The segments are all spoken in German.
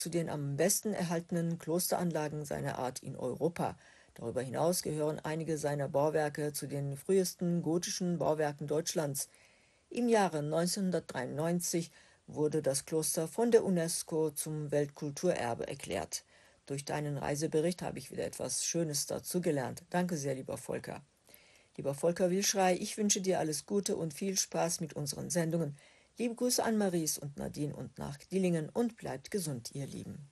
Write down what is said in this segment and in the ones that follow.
zu den am besten erhaltenen Klosteranlagen seiner Art in Europa. Darüber hinaus gehören einige seiner Bauwerke zu den frühesten gotischen Bauwerken Deutschlands. Im Jahre 1993 wurde das Kloster von der UNESCO zum Weltkulturerbe erklärt. Durch deinen Reisebericht habe ich wieder etwas Schönes dazugelernt. Danke sehr, lieber Volker. Lieber Volker Wilschrei, ich wünsche dir alles Gute und viel Spaß mit unseren Sendungen. Liebe Grüße an Maries und Nadine und nach Dillingen und bleibt gesund, ihr Lieben.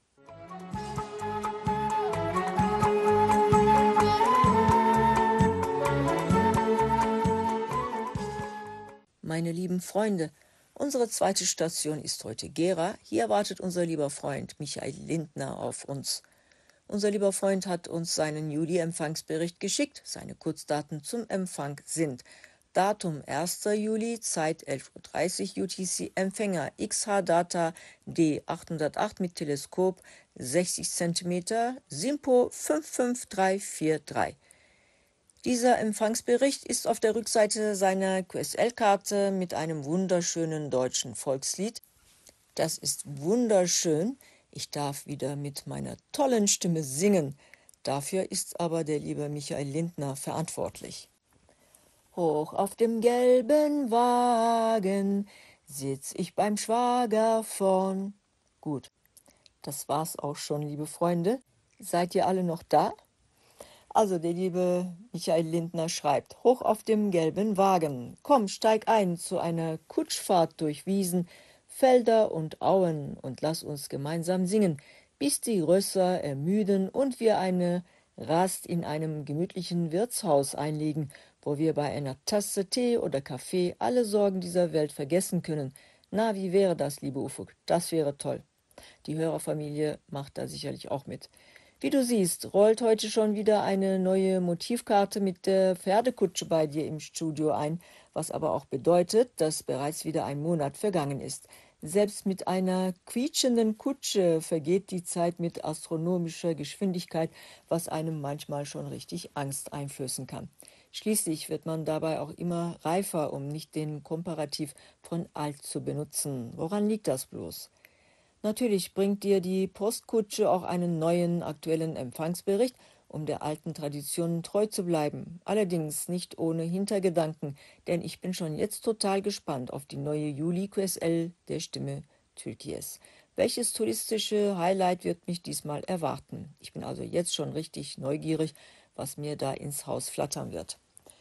Meine lieben Freunde, unsere zweite Station ist heute Gera. Hier wartet unser lieber Freund Michael Lindner auf uns. Unser lieber Freund hat uns seinen Juli-Empfangsbericht geschickt. Seine Kurzdaten zum Empfang sind: Datum 1. Juli, Zeit 11:30 Uhr UTC, Empfänger XH-Data D808 mit Teleskop 60 cm, SIMPO 55343. Dieser Empfangsbericht ist auf der Rückseite seiner QSL-Karte mit einem wunderschönen deutschen Volkslied. Das ist wunderschön. Ich darf wieder mit meiner tollen Stimme singen. Dafür ist aber der liebe Michael Lindner verantwortlich. Hoch auf dem gelben Wagen sitz ich beim Schwager vorn. Gut, das war's auch schon, liebe Freunde. Seid ihr alle noch da? Also der liebe Michael Lindner schreibt: Hoch auf dem gelben Wagen, komm, steig ein zu einer Kutschfahrt durch Wiesen, Felder und Auen und lass uns gemeinsam singen, bis die Rösser ermüden und wir eine Rast in einem gemütlichen Wirtshaus einlegen, wo wir bei einer Tasse Tee oder Kaffee alle Sorgen dieser Welt vergessen können. Na, wie wäre das, liebe Ufuk? Das wäre toll. Die Hörerfamilie macht da sicherlich auch mit. Wie du siehst, rollt heute schon wieder eine neue Motivkarte mit der Pferdekutsche bei dir im Studio ein, was aber auch bedeutet, dass bereits wieder ein Monat vergangen ist. Selbst mit einer quietschenden Kutsche vergeht die Zeit mit astronomischer Geschwindigkeit, was einem manchmal schon richtig Angst einflößen kann. Schließlich wird man dabei auch immer reifer, um nicht den Komparativ von alt zu benutzen. Woran liegt das bloß? Natürlich bringt dir die Postkutsche auch einen neuen aktuellen Empfangsbericht, um der alten Tradition treu zu bleiben. Allerdings nicht ohne Hintergedanken, denn ich bin schon jetzt total gespannt auf die neue Juli-QSL der Stimme Türkies. Welches touristische Highlight wird mich diesmal erwarten? Ich bin also jetzt schon richtig neugierig, was mir da ins Haus flattern wird.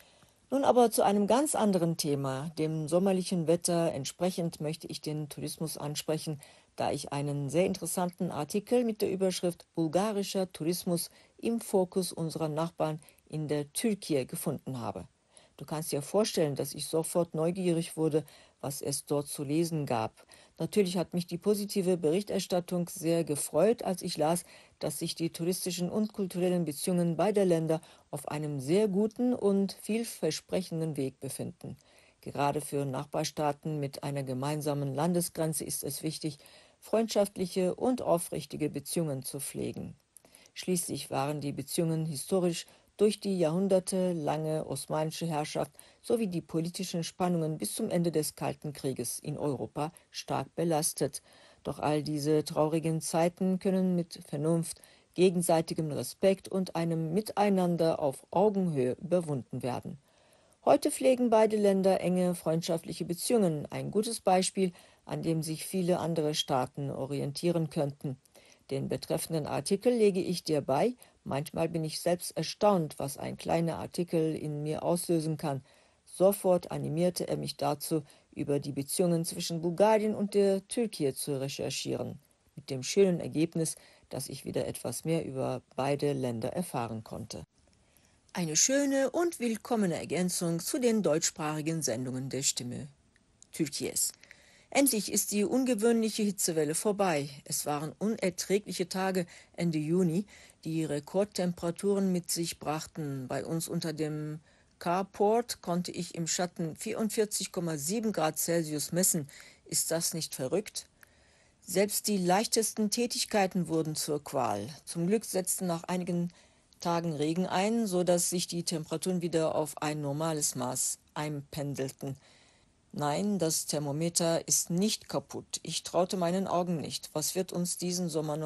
Nun aber zu einem ganz anderen Thema. Dem sommerlichen Wetter entsprechend möchte ich den Tourismus ansprechen, da ich einen sehr interessanten Artikel mit der Überschrift Bulgarischer Tourismus im Fokus unserer Nachbarn in der Türkei gefunden habe. Du kannst dir vorstellen, dass ich sofort neugierig wurde, was es dort zu lesen gab. Natürlich hat mich die positive Berichterstattung sehr gefreut, als ich las, dass sich die touristischen und kulturellen Beziehungen beider Länder auf einem sehr guten und vielversprechenden Weg befinden. Gerade für Nachbarstaaten mit einer gemeinsamen Landesgrenze ist es wichtig, freundschaftliche und aufrichtige Beziehungen zu pflegen. Schließlich waren die Beziehungen historisch durch die jahrhundertelange osmanische Herrschaft sowie die politischen Spannungen bis zum Ende des Kalten Krieges in Europa stark belastet. Doch all diese traurigen Zeiten können mit Vernunft, gegenseitigem Respekt und einem Miteinander auf Augenhöhe überwunden werden. Heute pflegen beide Länder enge freundschaftliche Beziehungen, ein gutes Beispiel, an dem sich viele andere Staaten orientieren könnten. Den betreffenden Artikel lege ich dir bei. Manchmal bin ich selbst erstaunt, was ein kleiner Artikel in mir auslösen kann. Sofort animierte er mich dazu, über die Beziehungen zwischen Bulgarien und der Türkei zu recherchieren. Mit dem schönen Ergebnis, dass ich wieder etwas mehr über beide Länder erfahren konnte. Eine schöne und willkommene Ergänzung zu den deutschsprachigen Sendungen der Stimme Türkies. Endlich ist die ungewöhnliche Hitzewelle vorbei. Es waren unerträgliche Tage Ende Juni, die Rekordtemperaturen mit sich brachten. Bei uns unter dem Carport konnte ich im Schatten 44,7 Grad Celsius messen. Ist das nicht verrückt? Selbst die leichtesten Tätigkeiten wurden zur Qual. Zum Glück setzten nach einigen Tagen Regen ein, sodass sich die Temperaturen wieder auf ein normales Maß einpendelten. Nein, das Thermometer ist nicht kaputt. Ich traute meinen Augen nicht. Was wird uns diesen Sommer noch